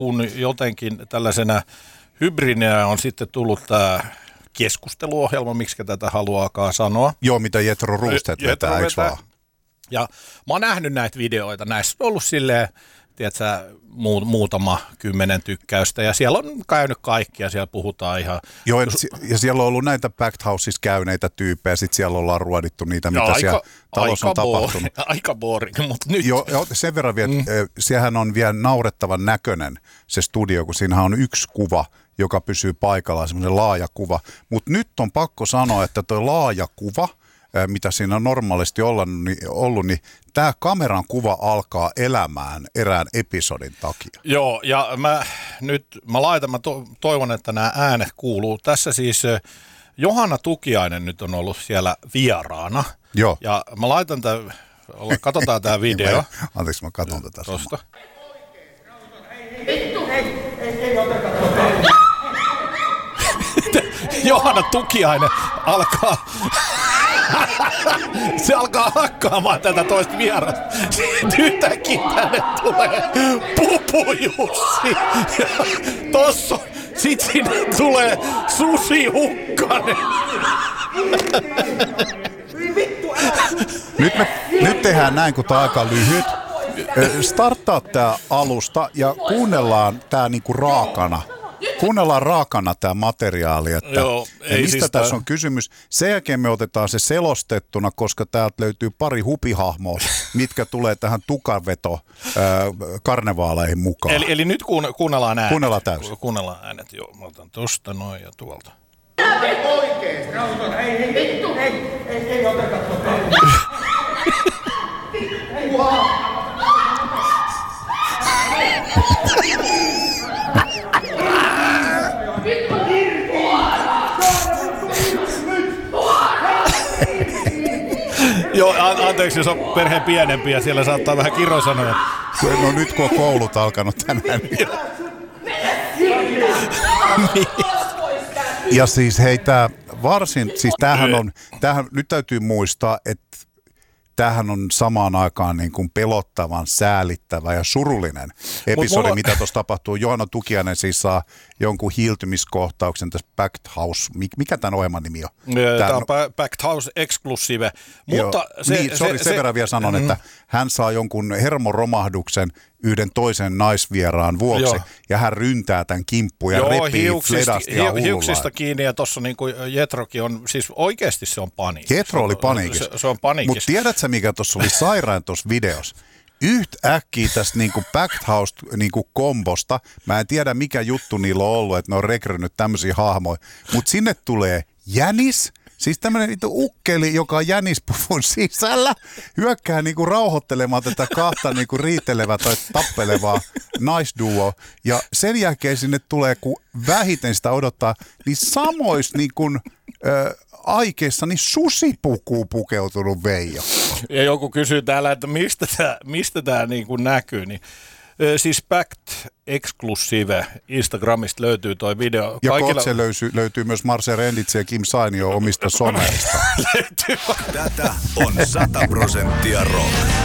kun jotenkin tällaisena hybridinä on sitten tullut tämä keskusteluohjelma, miksi tätä haluaakaan sanoa. Joo, mitä Jethro Roostet vetää, eikö vaan? Ja mä oon nähnyt näitä videoita, näissä on ollut silleen, tiedätkö, muutama 10 tykkäystä, ja siellä on käynyt kaikkia, siellä puhutaan ihan... Joo, ja siellä on ollut näitä Packed Houseissa käyneitä tyyppejä, sitten siellä ollaan ruodittu niitä, mitä siellä talossa on tapahtunut. Aika boring, mutta nyt... Joo, sen verran vielä, sehän on vielä naurettavan näköinen se studio, kun siinähän on yksi kuva, joka pysyy paikallaan, semmoinen laaja kuva. Mutta nyt on pakko sanoa, että tuo laaja kuva, mitä siinä on normaalisti ollut, niin tämä kameran kuva alkaa elämään erään episodin takia. Joo, ja mä toivon, että nämä äänet kuuluu. Tässä siis Johanna Tukiainen nyt on ollut siellä vieraana. Joo. Ja mä laitan katsotaan tämä video. Anteeksi, mä katson tätä. Tosta. Johanna Tukiainen alkaa... Se alkaa hakkaamaan tätä toista vierasta. Yhtäkkiä tänne tulee Pupu Jussi. Tossa sit sinne tulee Susi Hukkanen. Nyt tehdään näin, kun tää on aika lyhyt. Starttaa tää alusta ja kuunnellaan tää niinku raakana. Kuunnellaan raakana tämä materiaali, että joo, mistä siis tässä on kysymys. Sen jälkeen me otetaan se selostettuna, koska täältä löytyy pari hupihahmoa, mitkä tulee tähän tukanveto karnevaaleihin mukaan. Eli nyt kuunnellaan äänet. Kuunnellaan täysin. Kuunnellaan äänet, joo. Mä otan tosta noin ja tuolta. Oikeesti, hei, vittu, ei oteta tota. Joo, anteeksi, jos on perheen pienempi ja siellä saattaa vähän kirosanoja. No nyt kun on koulut alkanut tänään. Ja siis hei, nyt täytyy muistaa, että tämähän on samaan aikaan niin kuin pelottavan, säälittävä ja surullinen episodi, mitä tuossa tapahtuu. Johanna Tukiainen siis saa jonkun hiiltymiskohtauksen tässä Packed House. Mikä tämän ohjelman nimi on? Tämä on Packed House Exclusive. Mutta sen verran vielä sanon, että hän saa jonkun hermoromahduksen yhden toisen naisvieraan vuoksi, ja hän ryntää tämän kimppuun ja repii fledasti ja hullulla. Hiuksista kiinni, ja tuossa niin kuin Jetrokin on, siis oikeasti se on paniikissa. Jetro oli paniikissa. Se on paniikissa. Mutta tiedätkö mikä tuossa oli sairaan tuossa videossa? Yhtäkkiä tästä niinku Packed House niinku kombosta, mä en tiedä mikä juttu niillä on ollut, että ne on rekrynyt tämmöisiä hahmoja, mutta sinne tulee Jänis, siis tämmöinen ukkeli, joka on jänispuvun sisällä, hyökkää niinku rauhoittelemaan tätä kahta niinku riitelevää tai tappelevaa naisduoa. Ja sen jälkeen sinne tulee, kun vähiten sitä odottaa, niin samoissa niinku, aikeissa niin susipukuun pukeutunut Veijo. Ja joku kysyy täällä, että mistä tämä niinku näkyy, niin siis Packed Exclusive Instagramista löytyy toi video. Ja Kotse löytyy myös Marcel Renditse ja Kim Sainio omista someista. Löytyy. Tätä on 100% rock.